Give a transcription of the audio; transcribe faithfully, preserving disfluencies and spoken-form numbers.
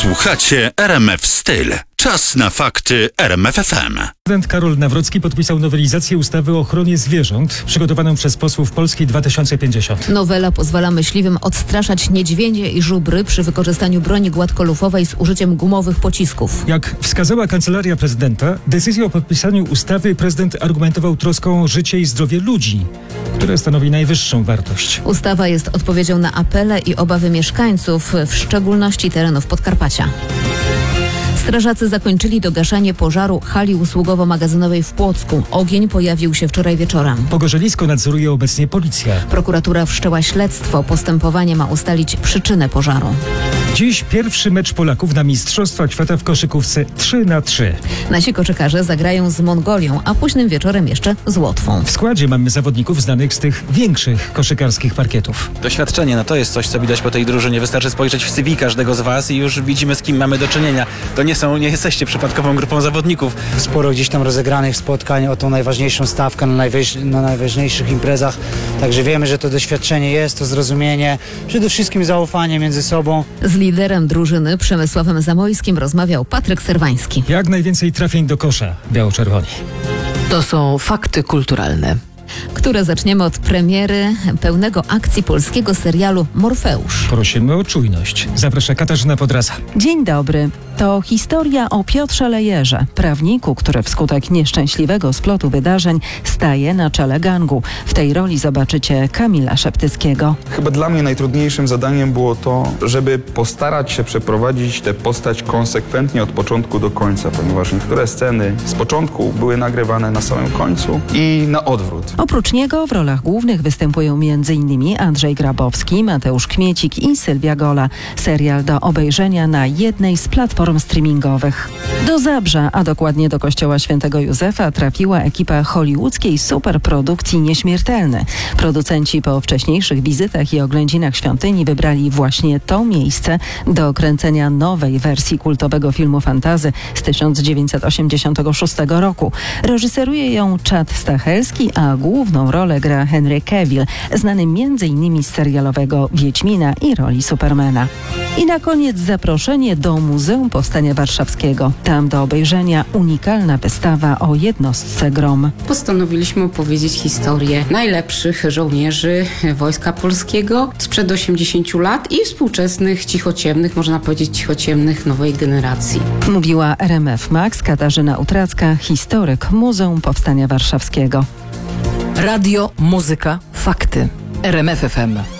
Słuchacie R M F Styl. Czas na fakty R M F F M. Prezydent Karol Nawrocki podpisał nowelizację ustawy o ochronie zwierząt, przygotowaną przez posłów Polski dwa tysiące pięćdziesiąt. Nowela pozwala myśliwym odstraszać niedźwiedzie i żubry przy wykorzystaniu broni gładkolufowej z użyciem gumowych pocisków. Jak wskazała Kancelaria Prezydenta, decyzją o podpisaniu ustawy prezydent argumentował troską o życie i zdrowie ludzi, które stanowi najwyższą wartość. Ustawa jest odpowiedzią na apele i obawy mieszkańców, w szczególności terenów Podkarpacia. Strażacy zakończyli dogaszanie pożaru hali usługowo-magazynowej w Płocku. Ogień pojawił się wczoraj wieczorem. Pogorzelisko nadzoruje obecnie policja. Prokuratura wszczęła śledztwo. Postępowanie ma ustalić przyczynę pożaru. Dziś pierwszy mecz Polaków na Mistrzostwach Świata w koszykówce trzy na trzy. Nasi koszykarze zagrają z Mongolią, a późnym wieczorem jeszcze z Łotwą. W składzie mamy zawodników znanych z tych większych koszykarskich parkietów. Doświadczenie, no to jest coś, co widać po tej drużynie. Wystarczy spojrzeć w C V każdego z was i już widzimy, z kim mamy do czynienia. To nie są, nie jesteście przypadkową grupą zawodników. Sporo gdzieś tam rozegranych spotkań o tą najważniejszą stawkę na, najwyż- na najważniejszych imprezach. Także wiemy, że to doświadczenie jest, to zrozumienie, przede wszystkim zaufanie między sobą. Z liderem drużyny Przemysławem Zamojskim rozmawiał Patryk Serwański. Jak najwięcej trafień do kosza biało-czerwoni. To są fakty kulturalne, które zaczniemy od premiery pełnego akcji polskiego serialu Morfeusz. Prosimy o czujność. Zaprasza Katarzyna Podraza. Dzień dobry. To historia o Piotrze Lejerze, prawniku, który wskutek nieszczęśliwego splotu wydarzeń staje na czele gangu. W tej roli zobaczycie Kamila Szeptyckiego. Chyba dla mnie najtrudniejszym zadaniem było to, żeby postarać się przeprowadzić tę postać konsekwentnie od początku do końca, ponieważ niektóre sceny z początku były nagrywane na samym końcu i na odwrót. Oprócz niego w rolach głównych występują m.in. Andrzej Grabowski, Mateusz Kmiecik i Sylwia Gola. Serial do obejrzenia na jednej z platform streamingowych. Do Zabrza, a dokładnie do kościoła Świętego Józefa, trafiła ekipa hollywoodzkiej superprodukcji Nieśmiertelny. Producenci po wcześniejszych wizytach i oględzinach świątyni wybrali właśnie to miejsce do kręcenia nowej wersji kultowego filmu fantasy z tysiąc dziewięćset osiemdziesiątego szóstego roku. Reżyseruje ją Chad Stahelski, a główną rolę gra Henry Cavill, znany m.in. z serialowego Wiedźmina i roli Supermana. I na koniec zaproszenie do Muzeum Powstania Warszawskiego. Tam do obejrzenia unikalna wystawa o jednostce Grom. Postanowiliśmy opowiedzieć historię najlepszych żołnierzy Wojska Polskiego sprzed osiemdziesięciu lat i współczesnych cichociemnych, można powiedzieć cichociemnych nowej generacji. Mówiła R M F Max Katarzyna Utracka, historyk Muzeum Powstania Warszawskiego. radio, muzyka, fakty. R M F F M.